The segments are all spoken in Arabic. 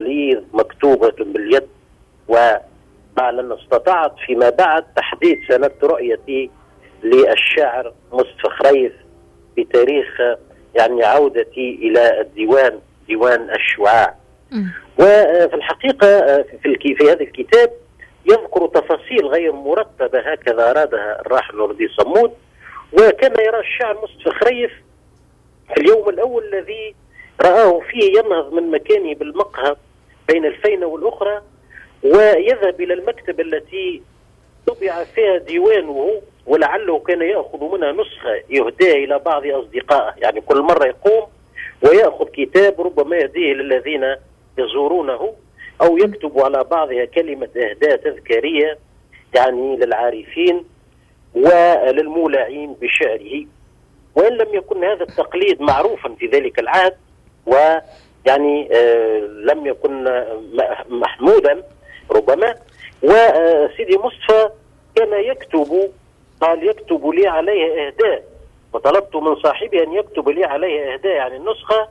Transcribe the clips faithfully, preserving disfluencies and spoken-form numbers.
غليظ مكتوبة باليد. وفعلا استطعت فيما بعد تحديد سنة رؤيتي للشاعر مصطفى خريف بتاريخ يعني عودتي إلى الديوان، ديوان الشعاع. وفي الحقيقة في, في هذا الكتاب يذكر تفاصيل غير مرتبة هكذا أرادها الراحل نور الدين صمود. وكان يرى الشاعر مصطفى خريف في اليوم الأول الذي رآه فيه ينهض من مكانه بالمقهى بين الفينة والأخرى ويذهب إلى المكتبة التي طبع فيها ديوانه، ولعله كان يأخذ منها نسخة يهديها إلى بعض أصدقائه. يعني كل مرة يقوم ويأخذ كتاب ربما يهديه للذين يزورونه، أو يكتب على بعضها كلمة إهداء تذكارية يعني للعارفين وللمولعين بشعره. وإن لم يكن هذا التقليد معروفا في ذلك العهد ويعني آه لم يكن محمودا ربما، وسيدي مصطفى كان يكتب، قال يكتب لي عليه إهداء، وطلبت من صاحبي أن يكتب لي عليه إهداء يعني النسخة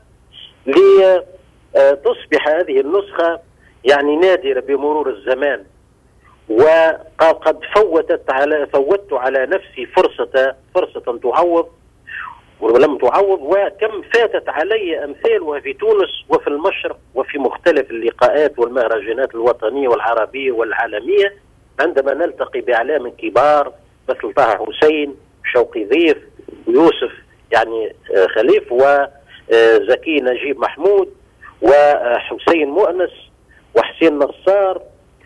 لتصبح هذه النسخة يعني نادرة بمرور الزمان. وقد فوتت على فوتت على نفسي فرصة فرصة تعوض ولم تعوض، وكم فاتت علي أمثالها في تونس وفي المشرق وفي مختلف اللقاءات والمهرجانات الوطنية والعربية والعالمية، عندما نلتقي بأعلام كبار مثل طه حسين، شوقي ضيف، ويوسف يعني خليف، وزكي نجيب محمود، وحسين مؤنس، وحسين نصار،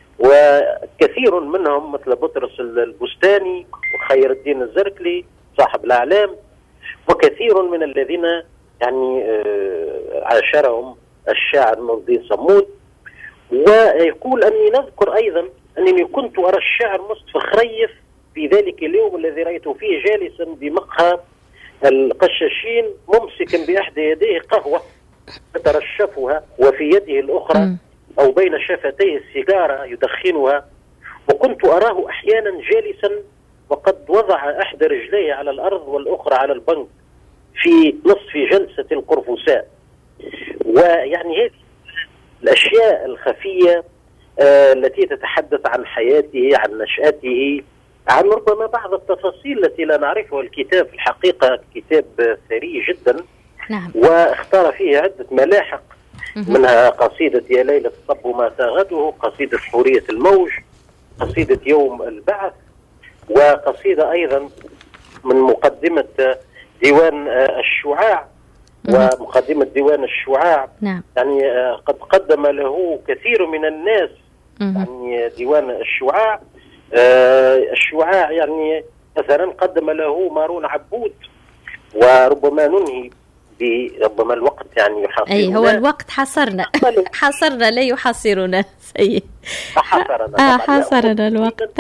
وكثير منهم مثل بطرس البستاني وخير الدين الزركلي صاحب الأعلام، وكثير من الذين يعني عاشرهم الشاعر نور الدين صمود. ويقول أني نذكر أيضا أنني كنت أرى الشاعر مصطفى خريف في ذلك اليوم الذي رأيت فيه جالسا بمقهى القشاشين ممسكا بإحدى يديه قهوة يترشفها وفي يده الأخرى أو بين شفتيه السيجارة يدخنها. وكنت أراه أحيانا جالسا وقد وضع إحدى رجليه على الأرض والأخرى على البنك في نصف جلسة القرفساء. ويعني هذه الأشياء الخفية آه التي تتحدث عن حياته، عن نشأته، عن ربما بعض التفاصيل التي لا نعرفها. الكتاب في الحقيقة كتاب ثري جدا. نعم. واختار فيه عدة ملاحق، منها قصيدة يا ليلة الصب ما تاغته، قصيدة حورية الموج، قصيدة يوم البعث، وقصيدة أيضا من مقدمة ديوان الشعاع ومقدمة ديوان الشعاع. نعم. يعني قد قدم له كثير من الناس يعني ديوان الشعاع. الشعاع يعني مثلا قدم له مارون عبود. وربما ننهي بربما الوقت يعني يحاصرنا. أي هو الوقت حصرنا حصرنا لا يحاصرنا سيد. حصرنا آه حصرنا الوقت.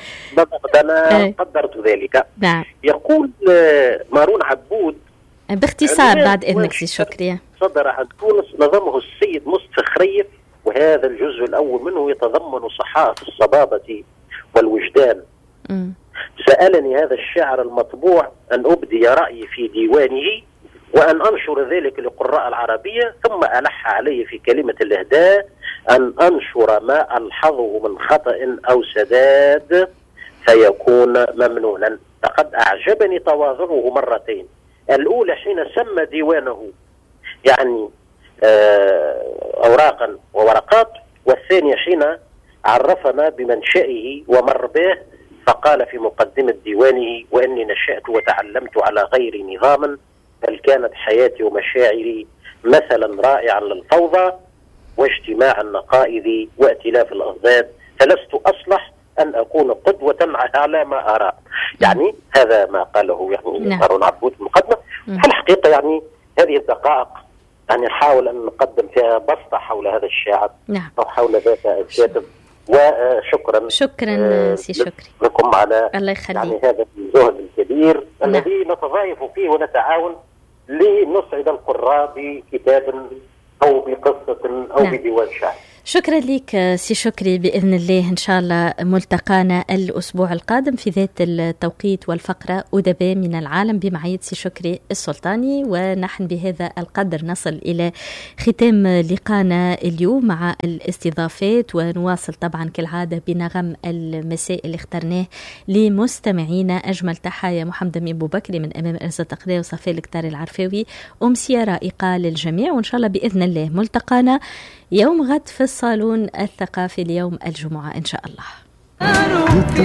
أنا قدرت ذلك. نعم. يقول مارون عبود باختصار بعد إذنك سي شكري. صدر عن تونس، نظمه السيد مصطفى خريف، وهذا الجزء الأول منه يتضمن صحائف الصبابة والوجدان. م. سألني هذا الشاعر المطبوع أن أبدي رأيي في ديوانه وأن أنشر ذلك لقراء العربية، ثم ألح علي في كلمة الإهداء أن أنشر ما ألحظه من خطأ أو سداد فيكون ممنونا. فقد أعجبني تواضعه مرتين، الأولى حين سمى ديوانه يعني أوراقا وورقات، والثانية حين عرفنا بمنشئه ومرباه فقال في مقدمة ديوانه وإني نشأت وتعلمت على غير نظام، بل كانت حياتي ومشاعري مثلا رائعا للفوضى واجتماع النقائض وائتلاف الأضداد، فلست أصلح أن أكون قدوة على ما أرى. يعني هذا ما قاله يعني مارون عبود في المقدمة. في الحقيقة يعني هذه الدقائق يعني نحاول أن نقدم فيها بسطة حول هذا الشاعر. نعم. أو حول ذات الكاتب. وشكرا شكرا آه سي شكري لكم على الله يخليك. يعني هذا الجهد الكبير. نعم. الذي نتضايف فيه ونتعاون لنسعد القراء بكتاب أو بقصة أو نعم. بديوان شعر. شكرا لك سي شكري، بإذن الله إن شاء الله ملتقانا الأسبوع القادم في ذات التوقيت والفقرة أدباء من العالم بمعية سي شكري السلطاني. ونحن بهذا القدر نصل إلى ختام لقانا اليوم مع الاستضافات، ونواصل طبعا كالعادة بنغم المساء اللي اخترناه لمستمعينا. أجمل تحايا محمد أمين بوبكري من أمام أرزة تقدير وصفاء الكتار العرفاوي، أمسية رائقة للجميع، وإن شاء الله بإذن الله ملتقانا يوم غد في الصالون الثقافي اليوم الجمعة إن شاء الله.